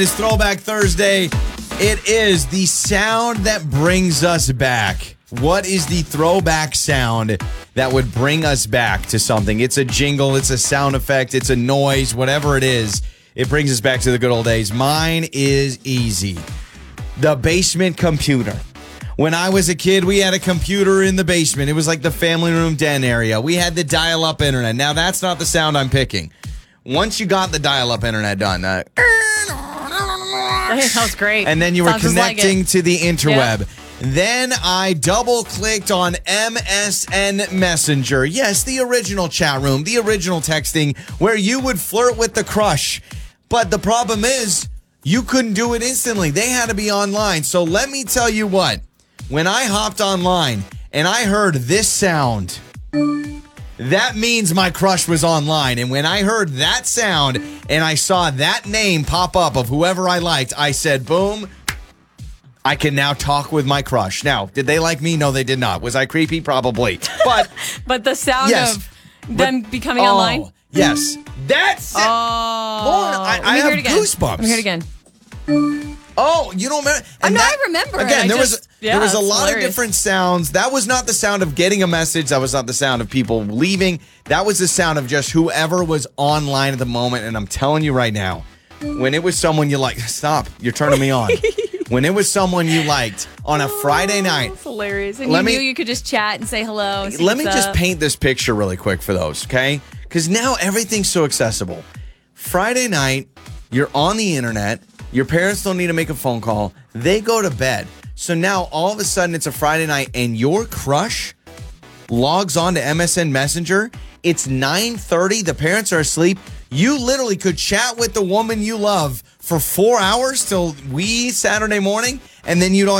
It's Throwback Thursday. It is the sound that brings us back. What is the throwback sound that would bring us back to something? It's a jingle, it's a sound effect, it's a noise, whatever it is. It brings us back to the good old days. Mine is easy. The basement computer. When I was a kid, we had a computer in the basement. It was like the family room den area. We had the dial-up internet. Now, that's not the sound I'm picking. Once you got the dial-up internet done, that was great. and then you were connecting to the interweb. Yep. Then I double-clicked on MSN Messenger. Yes, the original chat room, the original texting, where you would flirt with the crush. But the problem is, you couldn't do it instantly. They had to be online. So let me tell you what. When I hopped online and I heard this sound, that means my crush was online. And when I heard that sound and I saw that name pop up of whoever I liked, I said, boom, I can now talk with my crush. Now, did they like me? No, they did not. Was I creepy? Probably. But but the sound of them becoming online? Yes. That's it. Lauren, I have goosebumps. Let me hear it again. Oh, you don't remember? I remember. Again, there was a lot hilarious. of different sounds. That was not the sound of getting a message. That was not the sound of people leaving. That was the sound of just whoever was online at the moment. And I'm telling you right now, when it was someone you liked, stop, you're turning me on. When it was someone you liked on a Friday night. That's hilarious. And you knew you could just chat and say hello. And let me just paint this picture really quick for those, okay? Because now everything's so accessible. Friday night, you're on the internet. Your parents don't need to make a phone call. They go to bed. So now all of a sudden it's a Friday night and your crush logs on to MSN Messenger. It's 9:30. The parents are asleep. You literally could chat with the woman you love for 4 hours till wee Saturday morning, and then you'd